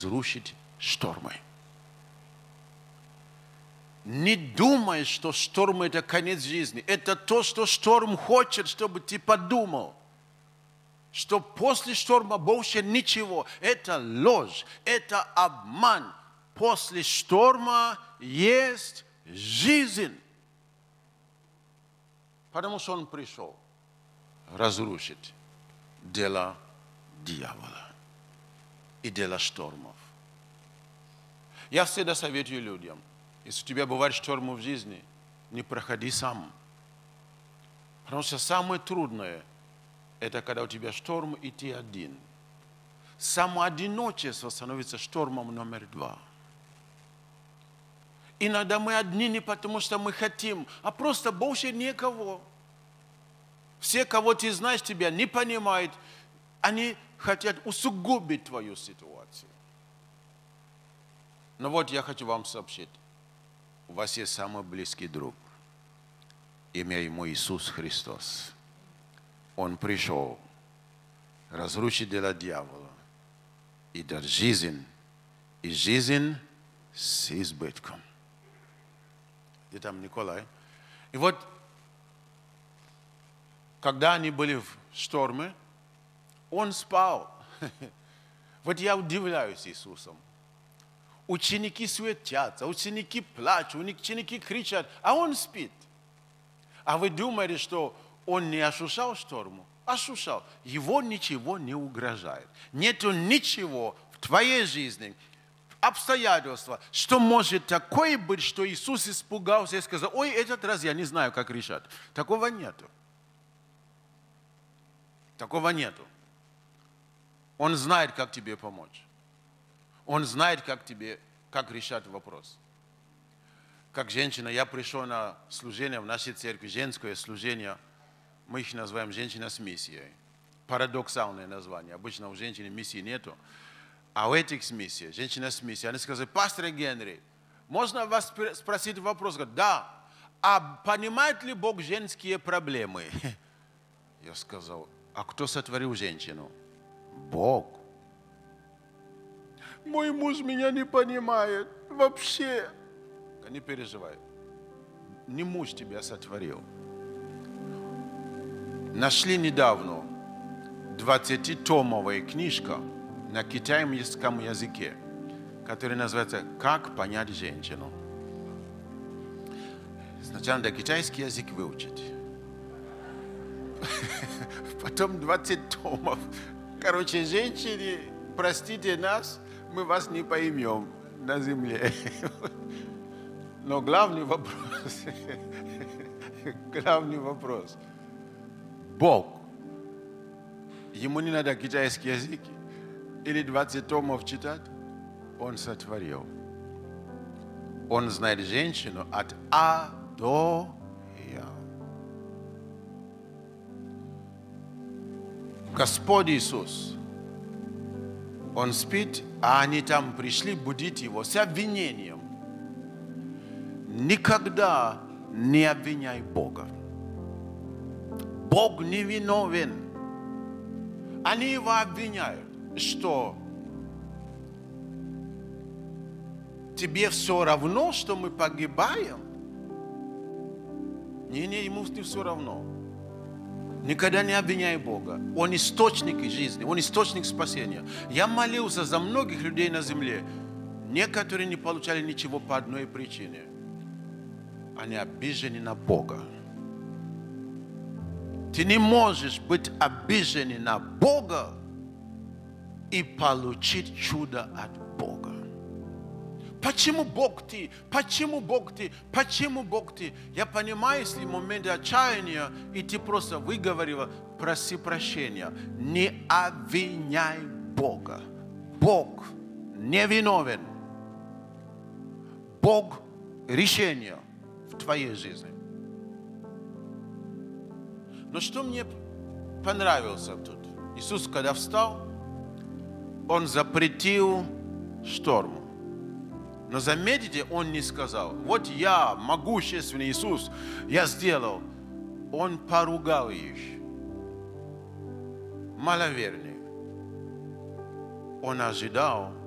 разрушить штормы. Не думай, что шторм – это конец жизни. Это то, что шторм хочет, чтобы ты подумал. Что после шторма больше ничего. Это ложь, это обман. После шторма есть жизнь. Потому что он пришел разрушить дела дьявола и дела штормов. Я всегда советую людям, если у тебя бывают штормы в жизни, не проходи сам. Потому что самое трудное – это когда у тебя шторм, и ты один. Само одиночество становится штормом номер 2. Иногда мы одни не потому, что мы хотим, а просто больше никого. Все, кого ты знаешь, тебя не понимают, они хотят усугубить твою ситуацию. Но вот я хочу вам сообщить. У вас есть самый близкий друг. Имя ему Иисус Христос. Он пришел разрушить дела дьявола и дать жизнь, и жизнь с избытком. Где там Николай? И вот, когда они были в шторме, он спал. Вот я удивляюсь Иисусом. Ученики суетятся, ученики плачут, ученики кричат, а он спит. А вы думаете, что он не ощущал шторму? Ощущал. Его ничего не угрожает. Нету ничего в твоей жизни, обстоятельства, что может такое быть, что Иисус испугался и сказал: ой, этот раз я не знаю, как решать. Такого нету. Такого нету. Он знает, как тебе помочь. Он знает, как решать вопрос. Как женщина, я пришел на служение в нашей церкви, женское служение. Мы их называем «Женщина с миссией». Парадоксальное название. Обычно у женщины миссии нету. А у этих с миссией, женщина с миссией, они сказали: пастор Генри, можно вас спросить вопрос? Говорят: да. А понимает ли Бог женские проблемы? Я сказал: а кто сотворил женщину? Бог. Мой муж меня не понимает вообще. Не переживай. Не муж тебя сотворил. Нашли недавно 20-томовая книжка на китайском языке, которая называется «Как понять женщину». Сначала надо китайский язык выучить. Потом 20 томов. Короче, женщины, простите нас, мы вас не поймем на земле. Но главный вопрос. Бог. Ему не надо китайский язык или 20 томов читать. Он сотворил. Он знает женщину от А до Я. Господь Иисус, Он спит, а они там пришли будить Его с обвинением. Никогда не обвиняй Бога. Бог не виновен. Они Его обвиняют, что тебе все равно, что мы погибаем? Не, ему не все равно. Никогда не обвиняй Бога. Он источник жизни, Он источник спасения. Я молился за многих людей на земле. Некоторые не получали ничего по одной причине. Они обижены на Бога. Ты не можешь быть обижен на Бога и получить чудо от Бога. Почему Бог ты? Почему Бог ты? Почему Бог ты? Я понимаю, если в момент отчаяния, и ты просто выговорила: проси прощения. Не обвиняй Бога. Бог не виновен. Бог решение в твоей жизни. Но что мне понравилось тут? Иисус, когда встал, Он запретил шторм. Но заметьте, Он не сказал: вот я, могущественный Иисус, я сделал. Он поругал их. Маловерный. Он ожидал,